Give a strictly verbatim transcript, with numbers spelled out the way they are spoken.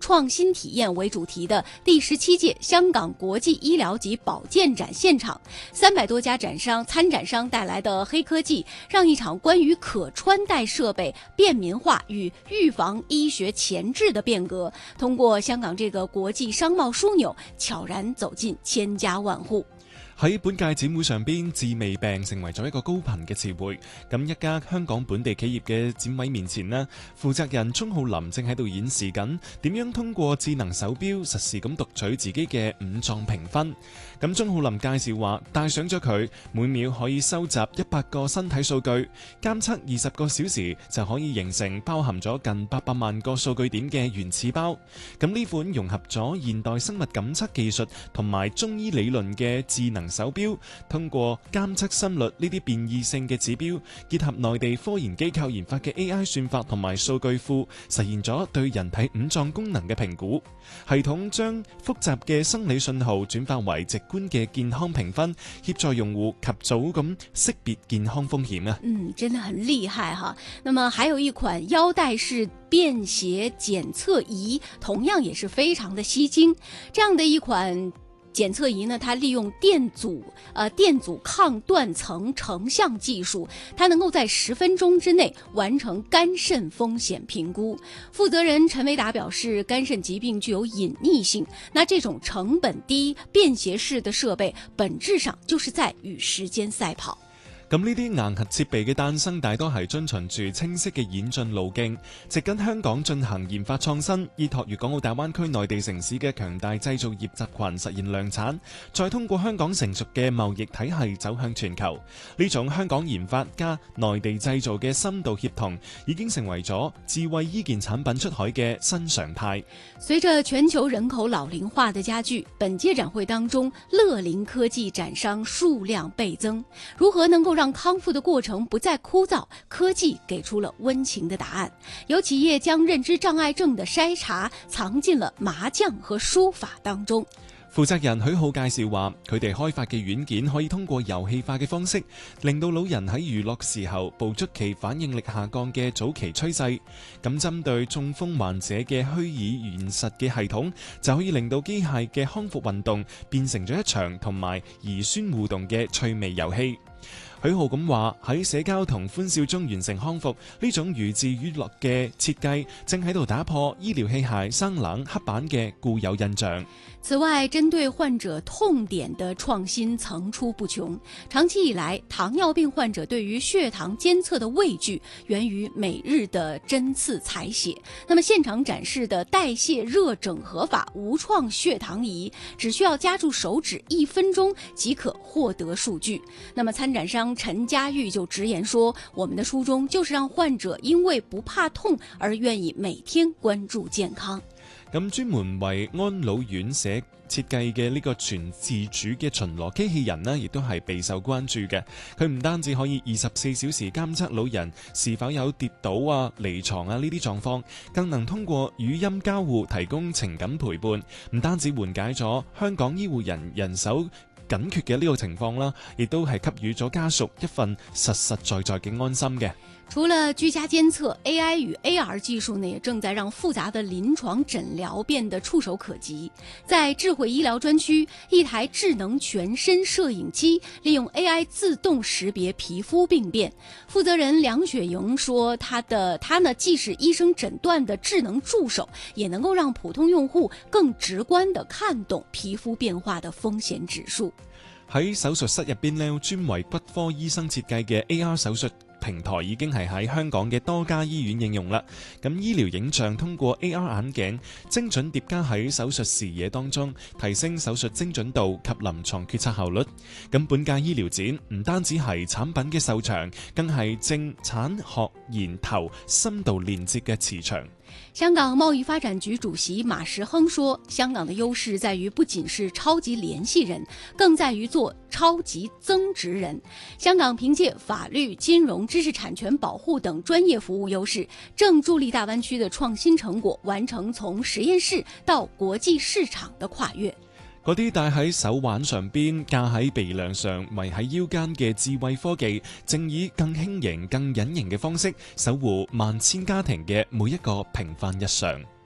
創新體驗為主題的第十七屆香港國際醫療及保健展現場，三百多家展商參展商帶來的黑科技，讓一場關於可穿戴設備便民化與預防醫學前置的變革，通過香港這個國際商貿樞紐，悄然走進千家萬戶。 喺本屆展會上邊，治未病成為咗一個高頻嘅詞彙。咁一家香港本地企業嘅展位面前呢，負責人鍾浩林正喺度演示緊點樣通過智能手錶實時咁讀取自己嘅五臟評分。咁鍾浩林介紹話，戴上咗佢，每秒可以收集一百個身體數據，監測二十個小時就可以形成包含咗近八百萬個數據點嘅原始包。咁呢款融合咗現代生物感測技術同埋中醫理論嘅智能手錶，通過監測心率呢啲變異性嘅指標，結合內地科研機構研發嘅 A I 算法同埋數據庫，實現咗對人體五臟功能嘅評估。系統將複雜嘅生理信號轉化為直觀嘅健康評分，協助用戶及早咁識別健康風險啊！ 嗯，真的很厲害哈。那麼還有一款腰帶式便攜檢測儀，同樣也是非常的吸睛。這樣的一款檢測儀呢，它利用電阻呃電阻抗斷層成像技術，它能夠在十分鐘之內完成肝腎風險評估。負責人陳維達表示，肝腎疾病具有隱匿性，那這種成本低、便攜式的設備，本質上就是在與時間賽跑。 咁呢啲硬核設備嘅誕生，大多係遵循住清晰嘅演進路徑，直跟香港進行研發創新，依託粵港澳大灣區內地城市嘅強大製造業集群實現量產，再通過香港成熟嘅貿易體系走向全球。呢種香港研發加內地製造嘅深度協同，已經成為咗智慧醫健產品出海嘅新常態。 隨着全球人口老齡化的加劇，本屆展會當中樂齡科技展商數量倍增，如何能夠讓康復的過程不再枯燥，科技給出了溫情的答案。有企業將認知障礙症的篩查藏進了麻將和書法當中。 負責人許浩介紹話，佢哋開發嘅軟件可以通過遊戲化嘅方式，令到老人喺娛樂時候捕捉其反應力下降嘅早期趨勢。咁針對中風患者嘅虛擬現實嘅系統，就可以令到機械嘅康復運動變成咗一場同埋兒孫互動嘅趣味遊戲。許浩咁話，喺社交同歡笑中完成康復，呢種寓智於樂嘅設計正喺度打破醫療器械生冷刻板嘅固有印象。 此外，針對患者痛點的創新層出不窮。長期以來，糖尿病患者對於血糖監測的畏懼源於每日的針刺採血。那麼現場展示的代謝熱整合法無創血糖儀，只需要夾住手指一分鐘即可獲得數據。那麼參展商陳家玉就直言說，我們的初衷就是讓患者因為不怕痛而願意每天關注健康。 咁專門為安老院舍設計嘅呢個全自主嘅巡邏機器人呢，亦都係備受關注嘅。佢唔單止可以二十四小時監測老人是否有跌倒啊、離床啊呢啲狀況，更能通過語音交互提供情感陪伴，唔單止緩解咗香港醫護人人手緊缺嘅呢個情況啦，亦都係給予咗家屬一份實實在在嘅安心嘅。 除了居家監測 ，A I 與 A R 技術呢，也正在讓複雜的臨床診療變得觸手可及。在智慧醫療專區，一台智能全身攝影機利用 A I 自動識別皮膚病變。負責人梁雪瑩說，他的他呢既是醫生診斷的智能助手，也能夠讓普通用戶更直觀地看懂皮膚變化的風險指數。 喺手術室入邊呢，專為骨科醫生設計嘅 A R 手術平台已經係喺香港嘅多家醫院應用啦。咁醫療影像通過 A R 眼鏡精準疊加喺手術視野當中，提升手術精準度及臨床決策效率。咁本屆醫療展唔單止係產品嘅售場，更係正產學研投深度連接嘅磁場。 香港貿易發展局主席馬時亨說，香港的優勢在於不僅是超級聯繫人，更在於做超級增值人。香港憑借法律、金融、知識產權保護等專業服務優勢，正助力大灣區的創新成果完成從實驗室到國際市場的跨越。 嗰啲戴喺手環上邊、架喺鼻梁上、圍喺腰間嘅智慧科技，正以更輕盈、更隱形嘅方式守護萬千家庭嘅每一個平凡日常。